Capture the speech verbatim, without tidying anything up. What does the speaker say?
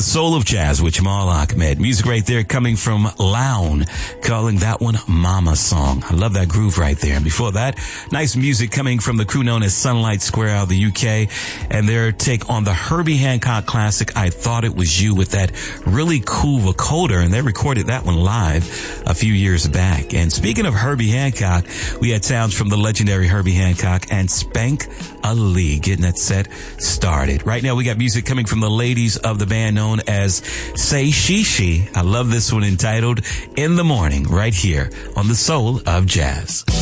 The Soul of Jazz with Jamal Ahmed. Music right there coming from Lown, calling that one Mama Song. I love that groove right there. And before that, nice music coming from the crew known as Sunlight Square out of the U K and their take on the Herbie Hancock classic, I Thought It Was You, with that really cool vocoder. And they recorded that one live a few years back. And speaking of Herbie Hancock, we had sounds from the legendary Herbie Hancock and Spank Ali getting that set started. Right now we got music coming from the ladies of the band known as Say She She. I love this one entitled In the Morning right here on The Soul of Jazz.